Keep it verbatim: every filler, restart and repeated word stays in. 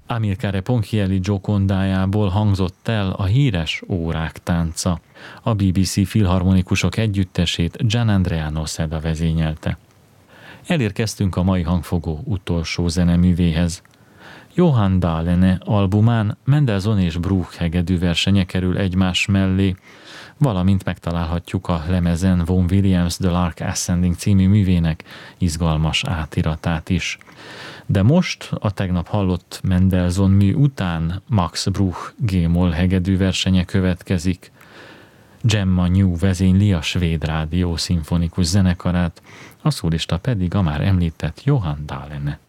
Amilcare Ponchielli Giocondájából hangzott el a híres órák tánca. A bé bé cé filharmonikusok együttesét Gianandrea Noseda vezényelte. Elérkeztünk a mai hangfogó utolsó zeneművéhez. Johann Dahlene albumán Mendelssohn és Bruch hegedűversenye kerül egymás mellé, valamint megtalálhatjuk a lemezen Vaughan Williams The Lark Ascending című művének izgalmas átiratát is. De most a tegnap hallott Mendelssohn mű után Max Bruch G-moll hegedűversenye következik. Gemma New vezényli a Svéd Rádió szimfonikus zenekarát, a szólista pedig a már említett Johann Dahlene.